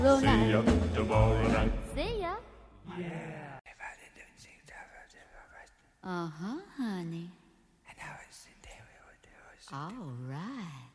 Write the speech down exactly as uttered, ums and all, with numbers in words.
See ya tomorrow night. See ya. Uh huh, honey. All right.